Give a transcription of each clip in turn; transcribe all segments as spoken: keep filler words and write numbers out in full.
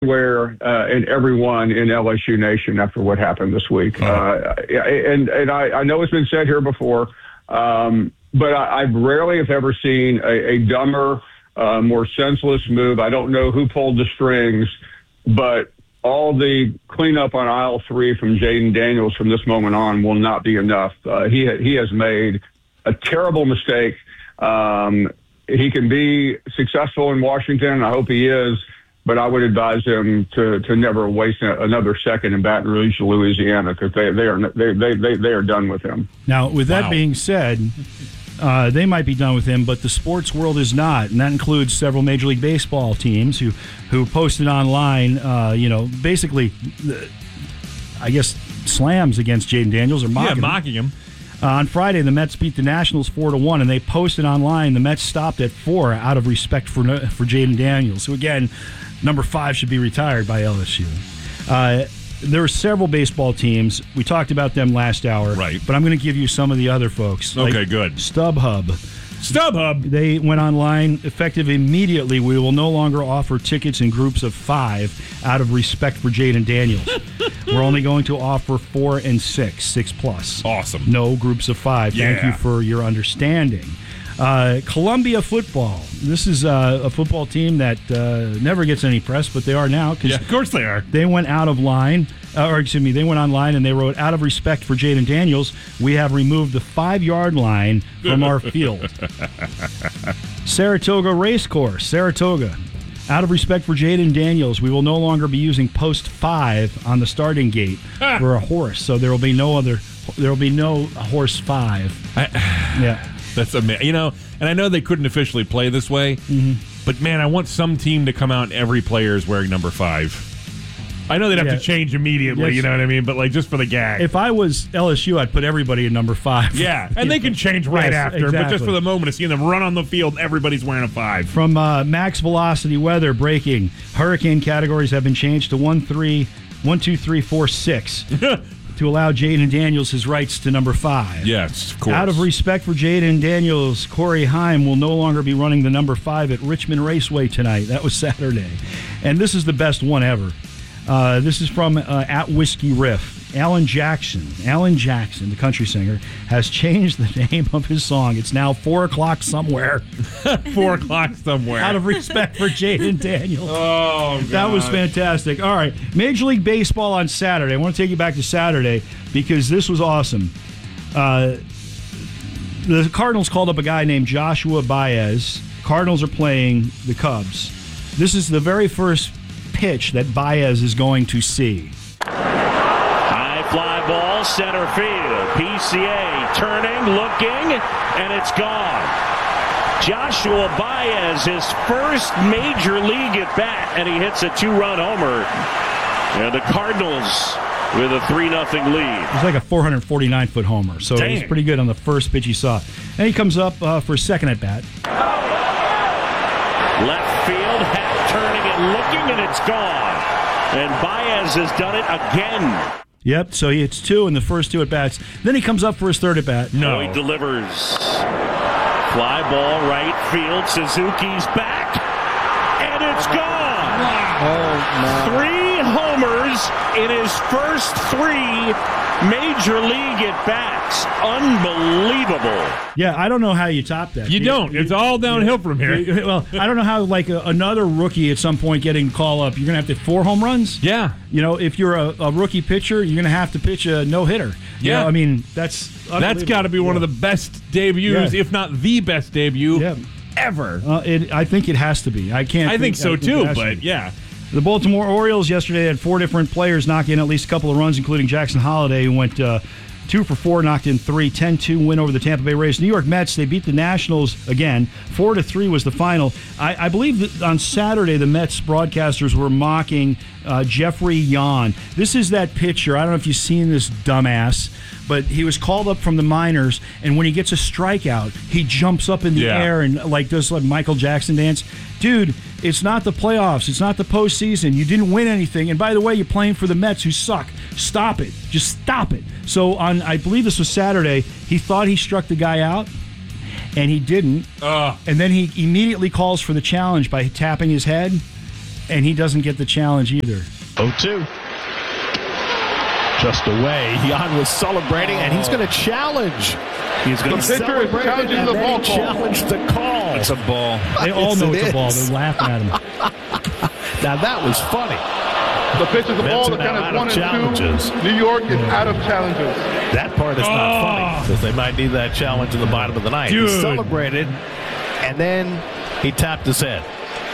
where uh, and everyone in L S U Nation after what happened this week. Uh, and and I, I know it's been said here before, um, but I, I rarely have ever seen a, a dumber, uh, more senseless move. I don't know who pulled the strings, but all the cleanup on aisle three from Jayden Daniels from this moment on will not be enough. Uh, he he has made a terrible mistake. Um, he can be successful in Washington. I hope he is. But I would advise him to, to never waste another second in Baton Rouge, Louisiana, because they they are they, they they they are done with him. Now, with that Wow. being said, uh, they might be done with him, but the sports world is not, and that includes several Major League Baseball teams who who posted online, uh, you know, basically, uh, I guess slams against Jayden Daniels or Yeah, mocking him. mocking him. Uh, on Friday, the Mets beat the Nationals four to one, and they posted online the Mets stopped at four out of respect for for Jayden Daniels, who again, number five should be retired by L S U. Uh, there were several baseball teams. We talked about them last hour, Right. But I'm going to give you some of the other folks. Okay, like good. StubHub. StubHub. They went online effective immediately. We will no longer offer tickets in groups of five out of respect for Jayden Daniels. We're only going to offer four and six, six plus. Awesome. No groups of five. Thank Yeah. you for your understanding. Uh, Columbia football. This is uh, a football team that uh, never gets any press, but they are now. Yeah, of course they are. They went out of line, uh, or excuse me, they went online and they wrote, out of respect for Jayden Daniels, we have removed the five-yard line from our field. Saratoga Racecourse, Saratoga. Out of respect for Jayden Daniels, we will no longer be using post five on the starting gate for a horse. So there will be no other, there will be no horse five. I, Yeah. That's amazing. You know, and I know they couldn't officially play this way, mm-hmm. but man, I want some team to come out and every player is wearing number five. I know they'd have Yeah. to change immediately, Yes. you know what I mean? But like just for the gag. If I was L S U, I'd put everybody in number five. yeah, and they can change right Yes, after, but just exactly. for the moment of seeing them run on the field, everybody's wearing a five. From uh, max velocity weather breaking, hurricane categories have been changed to one, three, one, two, three, four, six to allow Jayden Daniels his rights to number five. Yes, of course. Out of respect for Jayden Daniels, Corey Heim will no longer be running the number five at Richmond Raceway tonight. That was Saturday. And this is the best one ever. Uh, this is from uh, At Whiskey Riff. Alan Jackson, Alan Jackson, the country singer, has changed the name of his song. It's now four o'clock somewhere. Four o'clock somewhere. Out of respect for Jayden Daniels. Oh, God. That was fantastic. All right, Major League Baseball on Saturday. I want to take you back to Saturday because this was awesome. Uh, the Cardinals called up a guy named Joshua Baez. Cardinals are playing the Cubs. This is the very first pitch that Baez is going to see. High fly ball, center field. P C A turning, looking, and it's gone. Joshua Baez, his first major league at bat, and he hits a two-run homer. And the Cardinals with a three nothing lead. It's like a four hundred forty-nine foot homer, so it was Dang. pretty good on the first pitch he saw. And he comes up uh, for a second at bat. Left field, hat turning and looking, and it's gone. And Baez has done it again. Yep, so he hits two in the first two at bats. Then he comes up for his third at bat. No. Boyd delivers. Fly ball, right field. Suzuki's back, and it's gone. Three homers in his first three major league at bats. Unbelievable. Yeah, I don't know how you top that. You don't. It's all downhill from here. You- Well, I don't know how, like, a, another rookie at some point getting call up, you're going to have to four home runs? Yeah. You know, if you're a, a rookie pitcher, you're going to have to pitch a no-hitter. You Yeah. know, I mean, that's That's got to be one of the best debuts, Yeah. if not the best debut Yeah. ever. Uh, it, I think it has to be. I can't. I think so, it too, has to but be. yeah. The Baltimore Orioles yesterday had four different players knock in at least a couple of runs, including Jackson Holliday, who went uh, two for four, knocked in three, ten two win over the Tampa Bay Rays. New York Mets, they beat the Nationals again. Four to three was the final. I, I believe that on Saturday the Mets broadcasters were mocking uh, Jeffrey Yan. This is that pitcher. I don't know if you've seen this dumbass, but he was called up from the minors, and when he gets a strikeout, he jumps up in the Yeah. air and like does like Michael Jackson dance. Dude, it's not the playoffs. It's not the postseason. You didn't win anything. And by the way, you're playing for the Mets, who suck. Stop it. Just stop it. So on, I believe this was Saturday, he thought he struck the guy out, and he didn't. Uh, And then he immediately calls for the challenge by tapping his head. and he doesn't get the challenge either. oh two. Just away. Jan was celebrating, and he's going to challenge. He's going to celebrate, challenging and the then ball he call. challenged the call. It's a ball. They all Yes, know it it's a ball. is. They're laughing at him. Now, that was funny. The pitch is the Mets ball. are The now count out is one of and challenges. two. New York is out of challenges. That part is not funny, because they might need that challenge in the bottom of the ninth. Dude. He celebrated, and then he tapped his head.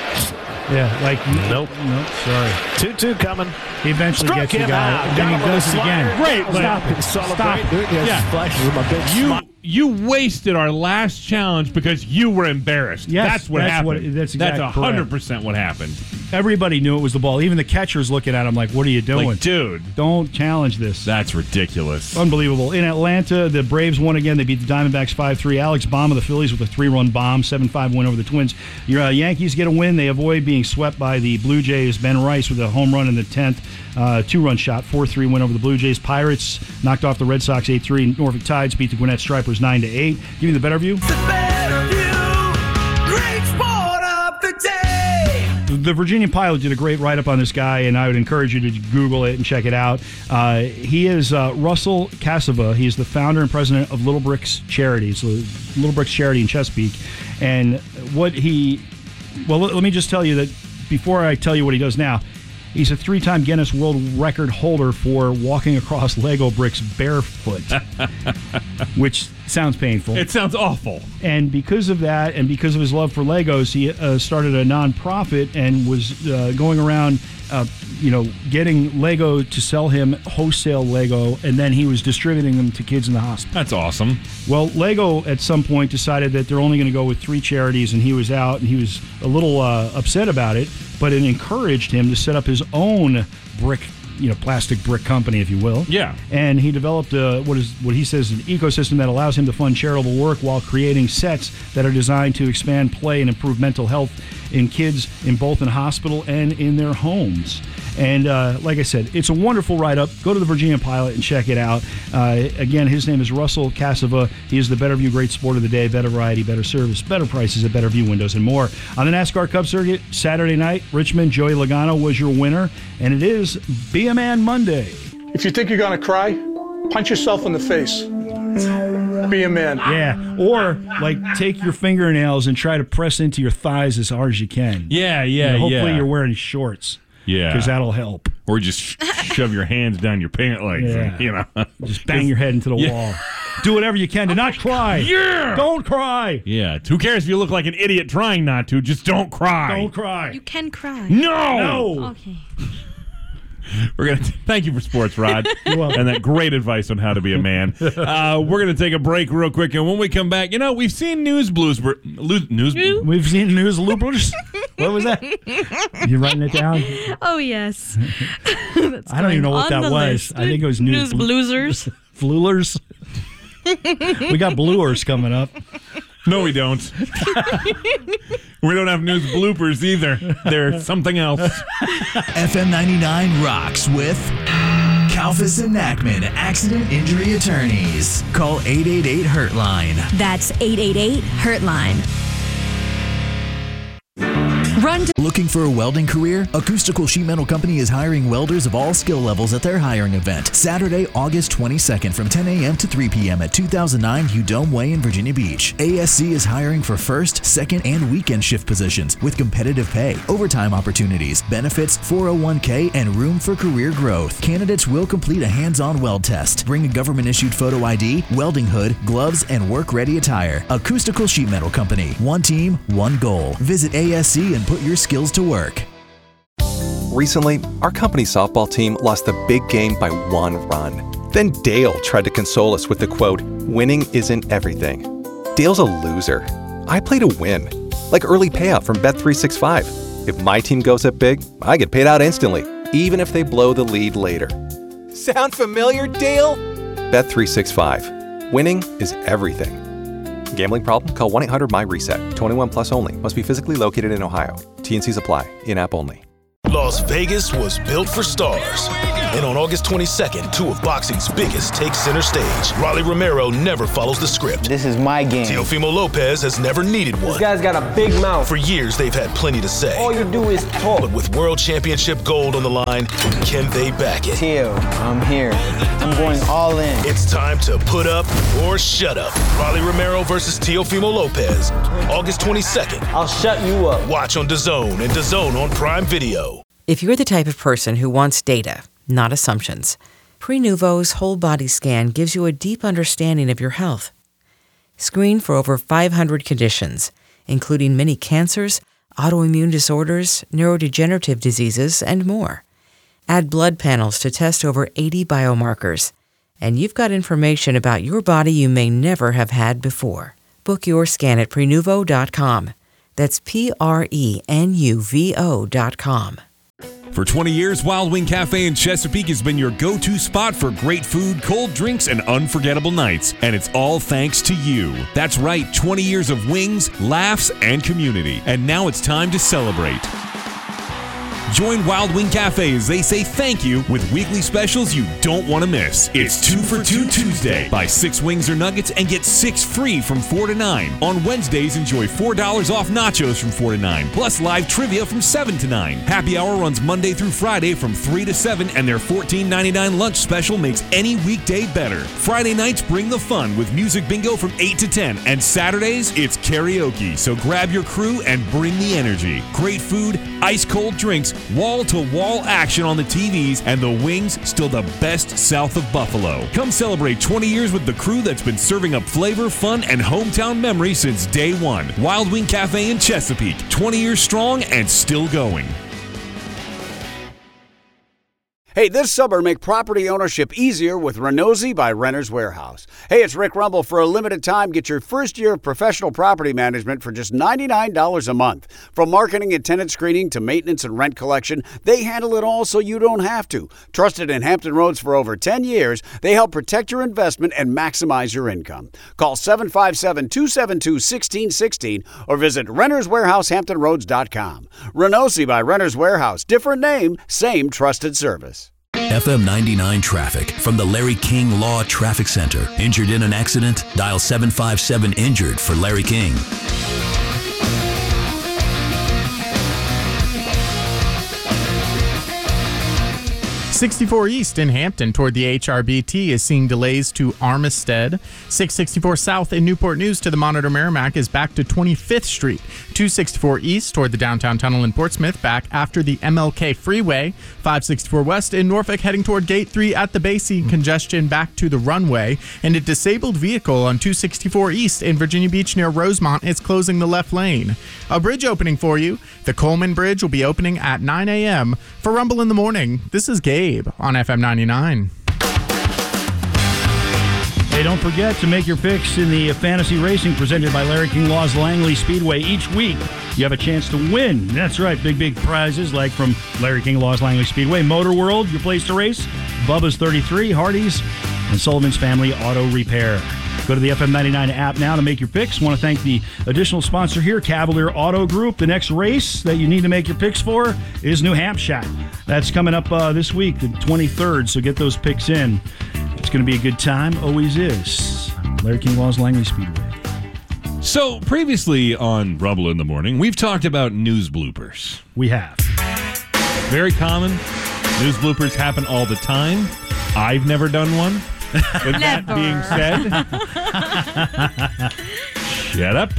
Yeah, like Nope. nope. Sorry. two two coming. He eventually Struck gets the him guy, out. and then Got he him with does a it again. slider. Great, Stop but- and celebrate. Stop. Yes, Yeah. flashes him a big You smile. you wasted our last challenge because you were embarrassed. Yes, that's what that's happened. what- that's exactly That's one hundred percent what happened. Everybody knew it was the ball. Even the catcher's looking at him like, what are you doing? Like, dude, Don't challenge this. that's ridiculous. Unbelievable. In Atlanta, the Braves won again. They beat the Diamondbacks five three. Alex Baum of the Phillies with a three-run bomb, seven five win over the Twins. Your uh, Yankees get a win. They avoid being swept by the Blue Jays. Ben Rice with a home run in the tenth. Uh, two-run shot, four three win over the Blue Jays. Pirates knocked off the Red Sox eight three. Norfolk Tides beat the Gwinnett Stripers nine to eight. Give me the better view. The better view. Great sport of the day. The Virginia Pilot did a great write-up on this guy, and I would encourage you to Google it and check it out. Uh, he is uh, Russell Cassava. He's the founder and president of Little Bricks Charity. It's Little Bricks Charity in Chesapeake. And what he... Well, let me just tell you that before I tell you what he does now, he's a three-time Guinness World Record holder for walking across Lego bricks barefoot, which sounds painful. It sounds awful. And because of that, and because of his love for Legos, he uh, started a nonprofit and was uh, going around, uh, you know, getting Lego to sell him wholesale Lego, and then he was distributing them to kids in the hospital. That's awesome. Well, Lego at some point decided that they're only going to go with three charities, and he was out, and he was a little uh, upset about it, but it encouraged him to set up his own brick, you know, plastic brick company, if you will. Yeah. And he developed a, what is what he says is an ecosystem that allows him to fund charitable work while creating sets that are designed to expand play and improve mental health in kids in both in hospital and in their homes. And uh, like I said, it's a wonderful write-up. Go to the Virginia Pilot and check it out. Uh, again, his name is Russell Cassava. He is the Better View Great Sport of the Day. Better variety, better service, better prices at Better View Windows and more. On the NASCAR Cup Circuit, Saturday night, Richmond, Joey Logano was your winner. And it is Be a Man Monday. If you think you're going to cry, punch yourself in the face. Be a man. Yeah. Or, like, take your fingernails and try to press into your thighs as hard as you can. Yeah, yeah, You know, hopefully yeah. you're wearing shorts. Yeah. Because that'll help. Or just shove your hands down your pant legs. Yeah. And, you know. Just bang your head into the Yeah. wall. Do whatever you can to not cry. Yeah. Don't cry. Yeah. Who cares if you look like an idiot trying not to? Just don't cry. Don't cry. You can cry. No. No. Okay. We're gonna t- thank you for sports, Rod, welcome. and that great advice on how to be a man. Uh, we're gonna take a break real quick, and when we come back, you know we've seen news blues, lo- news. We've seen news loopers. What was that? You writing it down? Oh, yes. I don't even know what that was. I think it was news, News bloozers. Flulers. We got bluers coming up. No, we don't. We don't have news bloopers either. They're something else. F M ninety-nine rocks with Kalfas and Nachman Accident Injury Attorneys. Call eight eight eight hurt line. That's eight eight eight hurt line. Run to Looking for a welding career? Acoustical Sheet Metal Company is hiring welders of all skill levels at their hiring event, Saturday, August twenty-second from ten a.m. to three p.m. at two thousand nine Hugh Dome Way in Virginia Beach. A S C is hiring for first, second, and weekend shift positions with competitive pay, overtime opportunities, benefits, four oh one k, and room for career growth. Candidates will complete a hands-on weld test. Bring a government-issued photo I D, welding hood, gloves, and work-ready attire. Acoustical Sheet Metal Company. One team, one goal. Visit A S C and put your skills to work. Recently, our company softball team lost the big game by one run. Then Dale tried to console us with the quote, "Winning isn't everything." Dale's a loser. I play to win. Like early payout from Bet three sixty-five. If my team goes up big, I get paid out instantly, even if they blow the lead later. Sound familiar, Dale? Bet three sixty-five. Winning is everything. Gambling problem? Call one eight hundred M Y RESET. twenty-one plus only. Must be physically located in Ohio. T and C's apply. In-app only. Las Vegas was built for stars. And on August twenty-second, two of boxing's biggest take center stage. Rolly Romero never follows the script. This is my game. Teofimo Lopez has never needed one. This guy's got a big mouth. For years, they've had plenty to say. All you do is talk. But with World Championship gold on the line, can they back it? Teo, I'm here. I'm going all in. It's time to put up or shut up. Rolly Romero versus Teofimo Lopez. August twenty-second. I'll shut you up. Watch on DAZN and DAZN on Prime Video. If you're the type of person who wants data, not assumptions, Prenuvo's whole body scan gives you a deep understanding of your health. Screen for over five hundred conditions, including many cancers, autoimmune disorders, neurodegenerative diseases, and more. Add blood panels to test over eighty biomarkers, and you've got information about your body you may never have had before. Book your scan at Prenuvo dot com. That's P R E N U V O dot com. For twenty years, Wild Wing Cafe in Chesapeake has been your go-to spot for great food, cold drinks, and unforgettable nights. And it's all thanks to you. That's right, twenty years of wings, laughs, and community. And now it's time to celebrate. Join Wild Wing Cafe as they say thank you with weekly specials you don't want to miss. It's two for two Tuesday. Buy six wings or nuggets and get six free from four to nine. On Wednesdays, enjoy four dollars off nachos from four to nine, plus live trivia from seven to nine. Happy hour runs Monday through Friday from three to seven, and their fourteen ninety-nine lunch special makes any weekday better. Friday nights bring the fun with music bingo from eight to ten, and Saturdays, it's karaoke. So grab your crew and bring the energy. Great food, ice-cold drinks, wall-to-wall action on the T Vs, and the wings still the best south of Buffalo. Come celebrate twenty years with the crew that's been serving up flavor, fun, and hometown memories since day one. Wild Wing Cafe in Chesapeake, twenty years strong and still going. Hey, this summer, make property ownership easier with Renozzi by Renter's Warehouse. Hey, it's Rick Rumble. For a limited time, get your first year of professional property management for just ninety-nine dollars a month. From marketing and tenant screening to maintenance and rent collection, they handle it all so you don't have to. Trusted in Hampton Roads for over ten years, they help protect your investment and maximize your income. Call seven five seven, two seven two, one six one six or visit renters warehouse hampton roads dot com. Renozzi by Renter's Warehouse. Different name, same trusted service. F M ninety-nine traffic from the Larry King Law Traffic Center. Injured in an accident? Dial seven five seven injured for Larry King. sixty-four East in Hampton toward the H R B T is seeing delays to Armistead. six sixty-four South in Newport News to the Monitor Merrimack is back to twenty-fifth Street. two sixty-four East toward the downtown tunnel in Portsmouth back after the M L K Freeway. five sixty-four West in Norfolk heading toward Gate three at the Bay seeing congestion back to the runway. And a disabled vehicle on two sixty-four East in Virginia Beach near Rosemont is closing the left lane. A bridge opening for you. The Coleman Bridge will be opening at nine a.m. For Rumble in the Morning, this is Gabe on F M ninety-nine. Hey, don't forget to make your picks in the fantasy racing presented by Larry King Law's Langley Speedway. Each week, you have a chance to win. That's right, big, big prizes like from Larry King Law's Langley Speedway, Motor World, your place to race, Bubba's thirty-three, Hardee's, and Sullivan's Family Auto Repair. Go to the F M ninety-nine app now to make your picks. Want to thank the additional sponsor here, Cavalier Auto Group. The next race that you need to make your picks for is New Hampshire. That's coming up uh, this week, the twenty-third, so get those picks in. It's going to be a good time. Always is. Larry King Law's Langley Speedway. So, previously on Rumble in the Morning, we've talked about news bloopers. We have. Very common. News bloopers happen all the time. I've never done one. With that being said, shut up.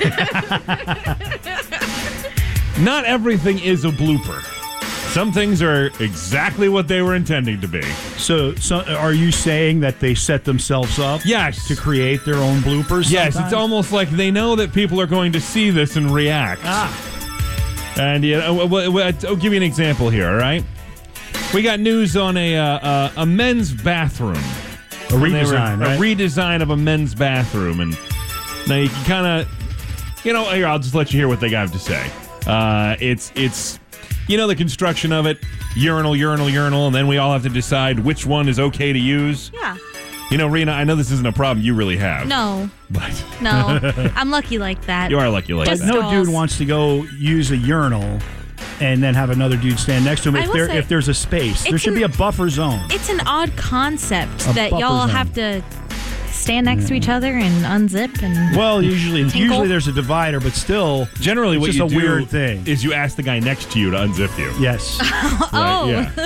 Not everything is a blooper. Some things are exactly what they were intending to be. So, so are you saying that they set themselves up yes. to create their own bloopers? Yes, sometimes? It's almost like they know that people are going to see this and react. Ah. And yeah, I'll give you an example here, all right? We got news on a uh, uh, a men's bathroom. A redesign, were, right? A redesign of a men's bathroom. And now you can kind of, you know, here, I'll just let you hear what they got to say. Uh, it's, it's, you know, the construction of it, urinal, urinal, urinal, and then we all have to decide which one is okay to use. Yeah. You know, Rena, I know this isn't a problem you really have. No. But no. I'm lucky like that. You are lucky like Just that. No dude wants to go use a urinal and then have another dude stand next to him I if will there say, if there's a space. There it's should an- be a buffer zone. It's an odd concept A that buffer y'all zone. have to stand next to each other and unzip and Well, usually tinkle. usually there's a divider, but still, Generally, it's what just you a do weird thing. is you ask the guy next to you to unzip you. Yes. oh. Right, yeah.